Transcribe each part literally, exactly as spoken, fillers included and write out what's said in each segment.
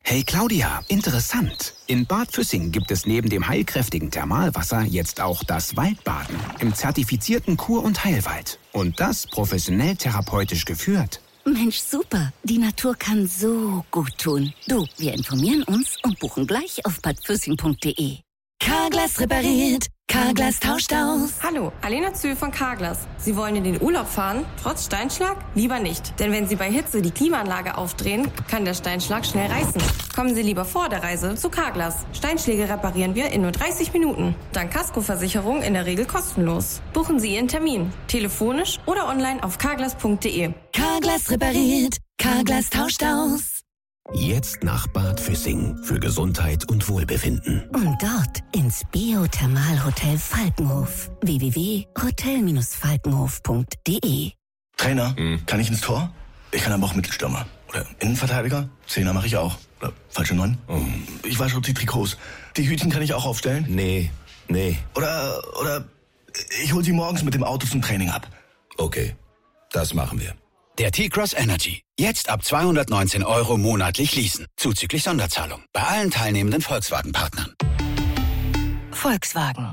Hey Claudia, interessant. In Bad Füssing gibt es neben dem heilkräftigen Thermalwasser jetzt auch das Waldbaden im zertifizierten Kur- und Heilwald. Und das professionell therapeutisch geführt. Mensch, super. Die Natur kann so gut tun. Du, wir informieren uns und buchen gleich auf bad füssing punkt de. Carglass repariert. Carglass tauscht aus. Hallo, Alena Zühl von Carglass. Sie wollen in den Urlaub fahren, trotz Steinschlag? Lieber nicht. Denn wenn Sie bei Hitze die Klimaanlage aufdrehen, kann der Steinschlag schnell reißen. Kommen Sie lieber vor der Reise zu Carglass. Steinschläge reparieren wir in nur dreißig Minuten. Dank Kaskoversicherung in der Regel kostenlos. Buchen Sie Ihren Termin. Telefonisch oder online auf carglass punkt de. Carglass repariert. Carglass tauscht aus. Jetzt nach Bad Füssing für Gesundheit und Wohlbefinden. Und dort ins Biothermalhotel Falkenhof. w w w punkt hotel falkenhof punkt de. Trainer, hm. kann ich ins Tor? Ich kann aber auch Mittelstürmer. Oder Innenverteidiger? Zehner mache ich auch. Oder falsche Neun? Oh. Ich wasche auch die Trikots. Die Hütchen kann ich auch aufstellen? Nee, nee. Oder, oder ich hole sie morgens mit dem Auto zum Training ab. Okay, das machen wir. Der T-Cross Energy. Jetzt ab zweihundertneunzehn Euro monatlich leasen. Zuzüglich Sonderzahlung. Bei allen teilnehmenden Volkswagen-Partnern. Volkswagen.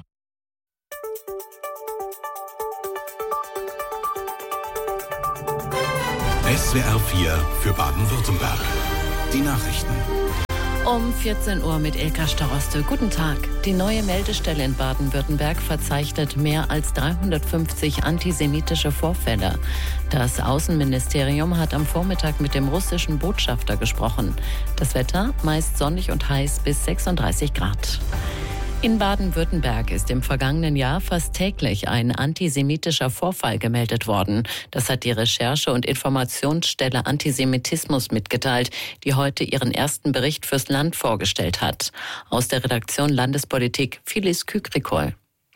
S W R vier für Baden-Württemberg. Die Nachrichten. Um vierzehn Uhr mit Ilka Staroste. Guten Tag. Die neue Meldestelle in Baden-Württemberg verzeichnet mehr als dreihundertfünfzig antisemitische Vorfälle. Das Außenministerium hat am Vormittag mit dem russischen Botschafter gesprochen. Das Wetter meist sonnig und heiß bis sechsunddreißig Grad. In Baden-Württemberg ist im vergangenen Jahr fast täglich ein antisemitischer Vorfall gemeldet worden. Das hat die Recherche- und Informationsstelle Antisemitismus mitgeteilt, die heute ihren ersten Bericht fürs Land vorgestellt hat. Aus der Redaktion Landespolitik Phyllis Kükrikol.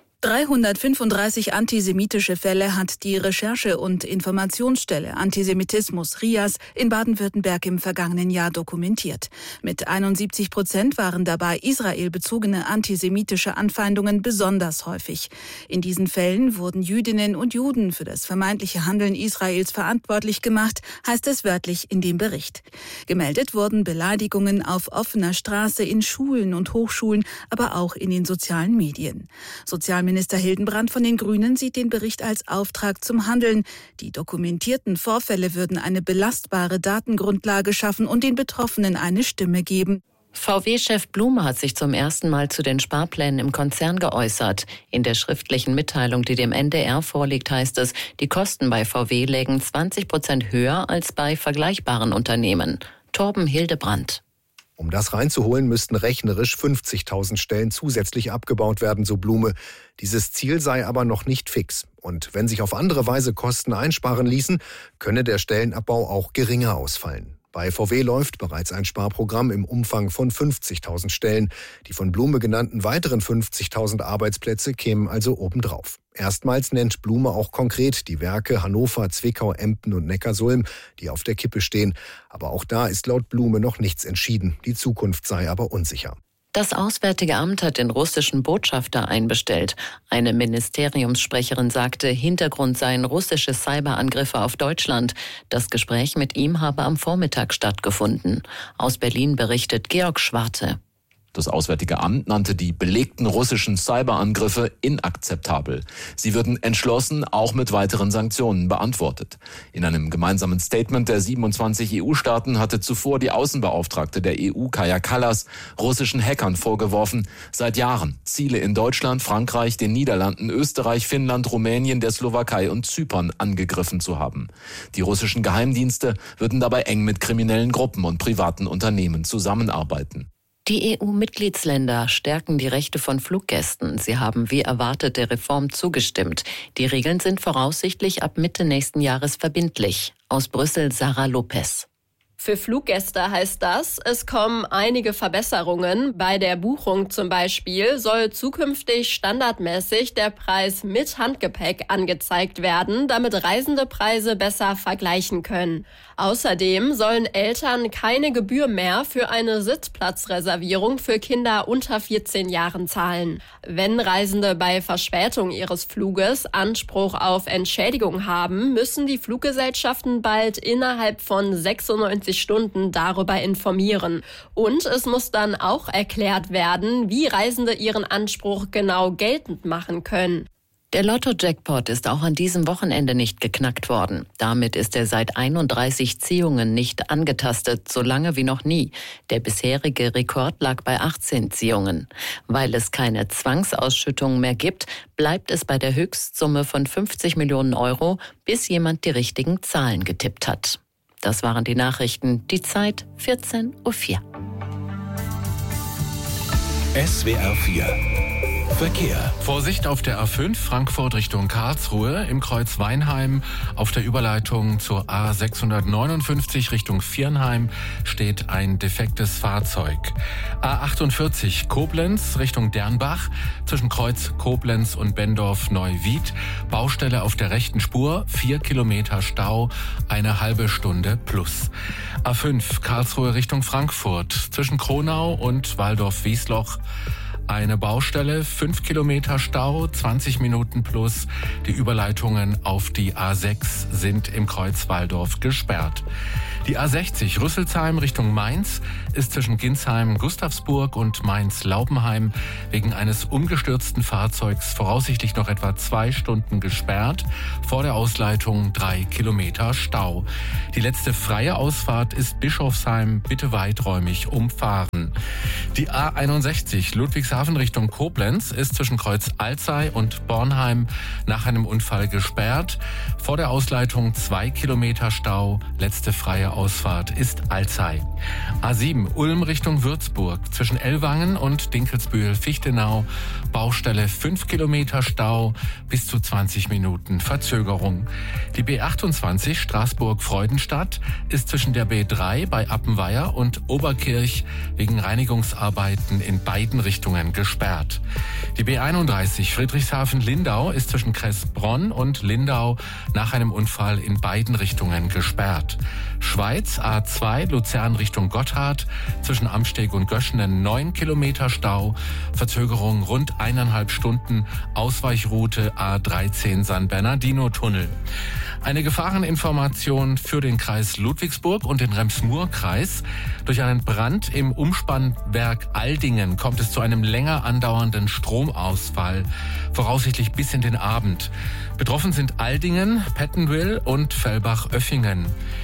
dreihundertfünfunddreißig antisemitische Fälle hat die Recherche- und Informationsstelle Antisemitismus R I A S in Baden-Württemberg im vergangenen Jahr dokumentiert. Mit einundsiebzig Prozent waren dabei israelbezogene antisemitische Anfeindungen besonders häufig. In diesen Fällen wurden Jüdinnen und Juden für das vermeintliche Handeln Israels verantwortlich gemacht, heißt es wörtlich in dem Bericht. Gemeldet wurden Beleidigungen auf offener Straße, in Schulen und Hochschulen, aber auch in den sozialen Medien. Sozialminister Minister Hildenbrand von den Grünen sieht den Bericht als Auftrag zum Handeln. Die dokumentierten Vorfälle würden eine belastbare Datengrundlage schaffen und den Betroffenen eine Stimme geben. V W-Chef Blume hat sich zum ersten Mal zu den Sparplänen im Konzern geäußert. In der schriftlichen Mitteilung, die dem N D R vorliegt, heißt es, die Kosten bei V W lägen zwanzig Prozent höher als bei vergleichbaren Unternehmen. Torben Hildebrand. Um das reinzuholen, müssten rechnerisch fünfzigtausend Stellen zusätzlich abgebaut werden, so Blume. Dieses Ziel sei aber noch nicht fix. Und wenn sich auf andere Weise Kosten einsparen ließen, könne der Stellenabbau auch geringer ausfallen. Bei V W läuft bereits ein Sparprogramm im Umfang von fünfzigtausend Stellen. Die von Blume genannten weiteren fünfzigtausend Arbeitsplätze kämen also obendrauf. Erstmals nennt Blume auch konkret die Werke Hannover, Zwickau, Emden und Neckarsulm, die auf der Kippe stehen. Aber auch da ist laut Blume noch nichts entschieden. Die Zukunft sei aber unsicher. Das Auswärtige Amt hat den russischen Botschafter einbestellt. Eine Ministeriumssprecherin sagte, Hintergrund seien russische Cyberangriffe auf Deutschland. Das Gespräch mit ihm habe am Vormittag stattgefunden. Aus Berlin berichtet Georg Schwarte. Das Auswärtige Amt nannte die belegten russischen Cyberangriffe inakzeptabel. Sie würden entschlossen auch mit weiteren Sanktionen beantwortet. In einem gemeinsamen Statement der siebenundzwanzig E U-Staaten hatte zuvor die Außenbeauftragte der E U, Kaja Kallas, russischen Hackern vorgeworfen, seit Jahren Ziele in Deutschland, Frankreich, den Niederlanden, Österreich, Finnland, Rumänien, der Slowakei und Zypern angegriffen zu haben. Die russischen Geheimdienste würden dabei eng mit kriminellen Gruppen und privaten Unternehmen zusammenarbeiten. Die E U-Mitgliedsländer stärken die Rechte von Fluggästen. Sie haben wie erwartet der Reform zugestimmt. Die Regeln sind voraussichtlich ab Mitte nächsten Jahres verbindlich. Aus Brüssel Sarah Lopez. Für Fluggäste heißt das, es kommen einige Verbesserungen. Bei der Buchung zum Beispiel soll zukünftig standardmäßig der Preis mit Handgepäck angezeigt werden, damit Reisende Preise besser vergleichen können. Außerdem sollen Eltern keine Gebühr mehr für eine Sitzplatzreservierung für Kinder unter vierzehn Jahren zahlen. Wenn Reisende bei Verspätung ihres Fluges Anspruch auf Entschädigung haben, müssen die Fluggesellschaften bald innerhalb von sechsundneunzig vierundzwanzig Stunden darüber informieren. Und es muss dann auch erklärt werden, wie Reisende ihren Anspruch genau geltend machen können. Der Lotto-Jackpot ist auch an diesem Wochenende nicht geknackt worden. Damit ist er seit einunddreißig Ziehungen nicht angetastet, so lange wie noch nie. Der bisherige Rekord lag bei achtzehn Ziehungen. Weil es keine Zwangsausschüttungen mehr gibt, bleibt es bei der Höchstsumme von fünfzig Millionen Euro, bis jemand die richtigen Zahlen getippt hat. Das waren die Nachrichten. Die Zeit vierzehn Uhr vier. S W R vier Verkehr. Vorsicht auf der A fünf Frankfurt Richtung Karlsruhe im Kreuz Weinheim. Auf der Überleitung zur A sechshundertneunundfünfzig Richtung Viernheim steht ein defektes Fahrzeug. A achtundvierzig Koblenz Richtung Dernbach zwischen Kreuz Koblenz und Bendorf-Neuwied. Baustelle auf der rechten Spur, vier Kilometer Stau, eine halbe Stunde plus. A fünf Karlsruhe Richtung Frankfurt zwischen Kronau und Waldorf-Wiesloch. Eine Baustelle, fünf Kilometer Stau, zwanzig Minuten plus. Die Überleitungen auf die A sechs sind im Kreuz Walldorf gesperrt. Die A sechzig Rüsselsheim Richtung Mainz ist zwischen Ginsheim, Gustavsburg und Mainz-Laubenheim wegen eines umgestürzten Fahrzeugs voraussichtlich noch etwa zwei Stunden gesperrt. Vor der Ausleitung drei Kilometer Stau. Die letzte freie Ausfahrt ist Bischofsheim, bitte weiträumig umfahren. Die A einundsechzig Ludwigshafen Richtung Koblenz ist zwischen Kreuz Alzey und Bornheim nach einem Unfall gesperrt. Vor der Ausleitung zwei Kilometer Stau. Letzte freie Ausfahrt ist Alzey. A sieben Ulm Richtung Würzburg zwischen Ellwangen und Dinkelsbühl-Fichtenau. Baustelle fünf Kilometer Stau, bis zu zwanzig Minuten Verzögerung. Die B achtundzwanzig Straßburg-Freudenstadt ist zwischen der B drei bei Appenweier und Oberkirch wegen Reinigungsarbeiten in beiden Richtungen gesperrt. Die B einunddreißig Friedrichshafen-Lindau ist zwischen Kressbronn und Lindau nach einem Unfall in beiden Richtungen gesperrt. Schweiz A zwei Luzern Richtung Gotthard zwischen Amsteg und Göschenen neun Kilometer Stau, Verzögerung rund eineinhalb Stunden, Ausweichroute A dreizehn San Bernardino-Tunnel. Eine Gefahreninformation für den Kreis Ludwigsburg und den Rems-Murr-Kreis. Durch einen Brand im Umspannwerk Aldingen kommt es zu einem länger andauernden Stromausfall, voraussichtlich bis in den Abend. Betroffen sind Aldingen, Pettenwil und Fellbach-Oeffingen.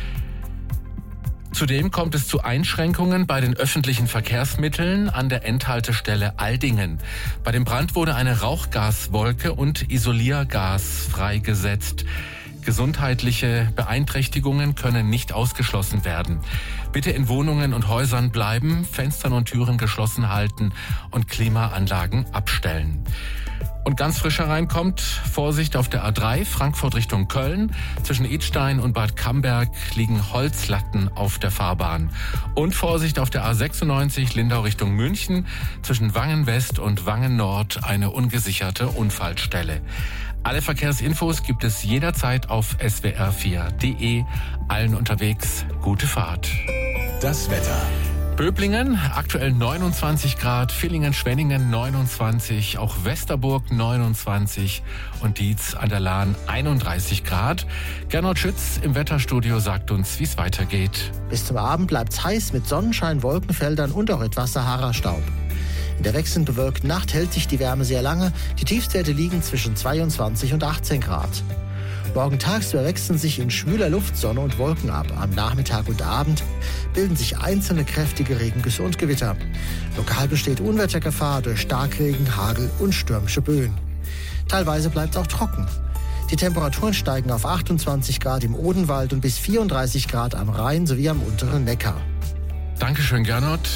Zudem kommt es zu Einschränkungen bei den öffentlichen Verkehrsmitteln an der Endhaltestelle Aldingen. Bei dem Brand wurde eine Rauchgaswolke und Isoliergas freigesetzt. Gesundheitliche Beeinträchtigungen können nicht ausgeschlossen werden. Bitte in Wohnungen und Häusern bleiben, Fenstern und Türen geschlossen halten und Klimaanlagen abstellen. Und ganz frisch hereinkommt, Vorsicht auf der A drei, Frankfurt Richtung Köln. Zwischen Idstein und Bad Camberg liegen Holzlatten auf der Fahrbahn. Und Vorsicht auf der A sechsundneunzig, Lindau Richtung München. Zwischen Wangen West und Wangen Nord eine ungesicherte Unfallstelle. Alle Verkehrsinfos gibt es jederzeit auf S W R vier Punkt de. Allen unterwegs gute Fahrt. Das Wetter. Böblingen, aktuell neunundzwanzig Grad, Villingen-Schwenningen neunundzwanzig, auch Westerburg neunundzwanzig und Dietz an der Lahn einunddreißig Grad. Gernot Schütz im Wetterstudio sagt uns, wie es weitergeht. Bis zum Abend bleibt's heiß mit Sonnenschein, Wolkenfeldern und auch etwas Sahara-Staub. In der wechselnd bewölkten Nacht hält sich die Wärme sehr lange. Die Tiefstwerte liegen zwischen zweiundzwanzig und achtzehn Grad. Morgen tagsüber wechseln sich in schwüler Luft Sonne und Wolken ab. Am Nachmittag und Abend bilden sich einzelne kräftige Regengüsse und Gewitter. Lokal besteht Unwettergefahr durch Starkregen, Hagel und stürmische Böen. Teilweise bleibt es auch trocken. Die Temperaturen steigen auf achtundzwanzig Grad im Odenwald und bis vierunddreißig Grad am Rhein sowie am unteren Neckar. Dankeschön, Gernot.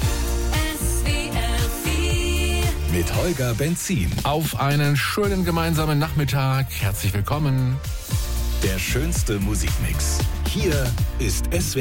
Mit Holger Benzin. Auf einen schönen gemeinsamen Nachmittag. Herzlich willkommen. Der schönste Musikmix. Hier ist S W R